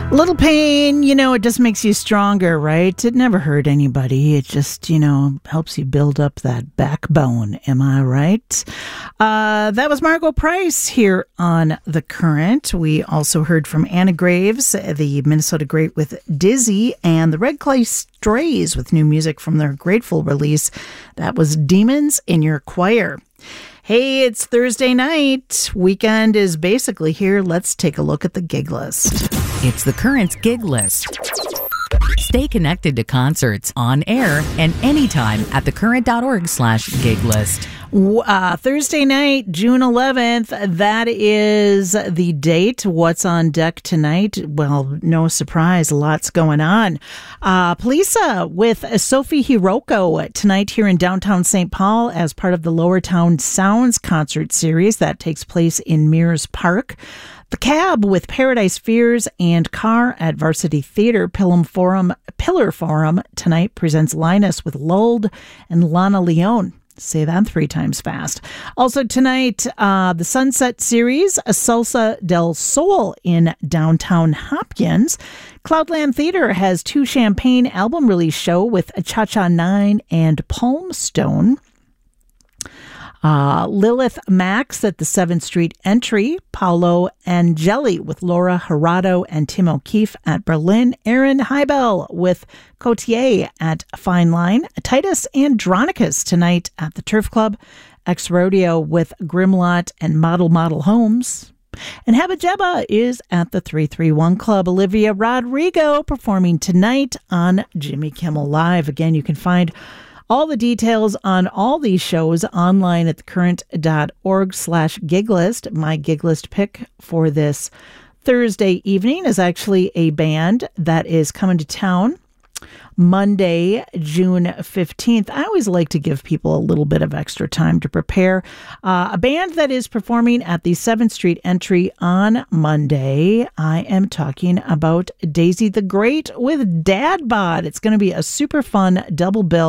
Little pain, it just makes you stronger, right? It never hurt anybody. It just, helps you build up that backbone. Am I right? That was Margot Price here on The Current. We also heard from Anna Graves, the Minnesota great, with Dizzy, and the Red Clay Strays with new music from their Grateful release. That was Demons in Your Choir. Hey, it's Thursday night. Weekend is basically here. Let's take a look at the gig list. It's The Current's gig list. Stay connected to concerts on air and anytime at thecurrent.org/gig list. Thursday night, June 11th, that is the date. What's on deck tonight? Well, no surprise, lots going on. Polisa with Sophie Hiroko tonight here in downtown St. Paul as part of the Lower Town Sounds concert series that takes place in Mears Park. The Cab with Paradise Fears and Car at Varsity Theater. Pillar Forum tonight presents Linus with Lulled and Lana Leone. Say that 3 times fast. Also tonight, the Sunset Series, a Salsa del Sol in downtown Hopkins. Cloudland Theater has 2 Champagne album release show with Cha-Cha 9 and Palm Stone. Lilith Max at the 7th Street Entry. Paolo Angeli with Laura Gerardo and Tim O'Keefe at Berlin. Aaron Heibel with Cotier at Fine Line. Titus Andronicus tonight at the Turf Club. Ex Rodeo with Grimlot and Model Homes. And Habba Jabba is at the 331 Club. Olivia Rodrigo performing tonight on Jimmy Kimmel Live. Again, you can find all the details on all these shows online at thecurrent.org/giglist. My gig list pick for this Thursday evening is actually a band that is coming to town Monday, June 15th. I always like to give people a little bit of extra time to prepare. A band that is performing at the 7th Street Entry on Monday. I am talking about Daisy the Great with Dad Bod. It's going to be a super fun double bill.